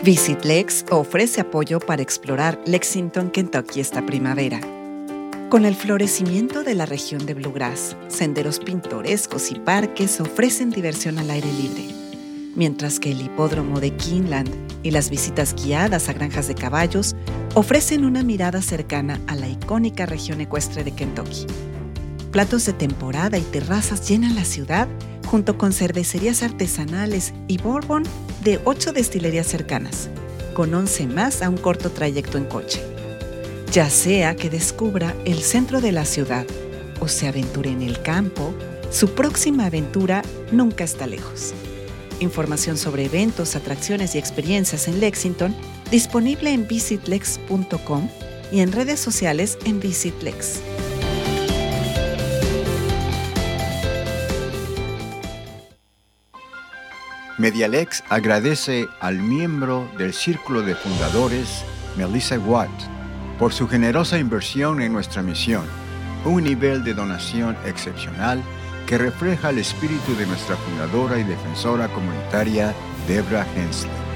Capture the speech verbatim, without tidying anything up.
Visit Lex ofrece apoyo para explorar Lexington, Kentucky esta primavera. Con el florecimiento de la región de Bluegrass, senderos pintorescos y parques ofrecen diversión al aire libre, mientras que el hipódromo de Keeneland y las visitas guiadas a granjas de caballos ofrecen una mirada cercana a la icónica región ecuestre de Kentucky. Platos de temporada y terrazas llenan la ciudad, junto con cervecerías artesanales y bourbon de ocho destilerías cercanas, con once más a un corto trayecto en coche. Ya sea que descubra el centro de la ciudad o se aventure en el campo, su próxima aventura nunca está lejos. Información sobre eventos, atracciones y experiencias en Lexington disponible en visit lex punto com y en redes sociales en VisitLex. Medialex agradece al miembro del Círculo de Fundadores, Melissa Watt, por su generosa inversión en nuestra misión, un nivel de donación excepcional que refleja el espíritu de nuestra fundadora y defensora comunitaria, Debra Hensley.